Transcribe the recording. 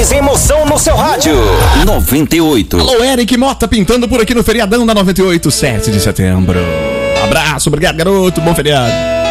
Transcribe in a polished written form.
mais emoção no seu rádio. 98. Alô, Eric Mota pintando por aqui no feriadão da 98, 7 de setembro. Abraço, obrigado, garoto. Bom feriado.